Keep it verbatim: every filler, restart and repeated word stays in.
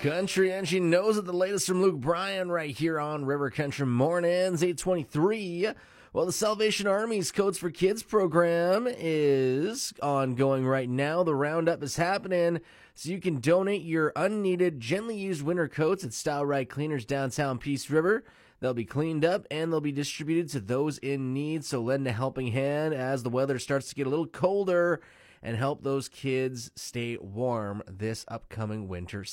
Country, and she knows it. The latest from Luke Bryan right here on River Country Mornings, eight twenty-three. Well, the Salvation Army's Coats for Kids program is ongoing right now. The roundup is happening, so you can donate your unneeded, gently used winter coats at Style Right Cleaners downtown Peace River. They'll be cleaned up and they'll be distributed to those in need, so lend a helping hand as the weather starts to get a little colder and help those kids stay warm this upcoming winter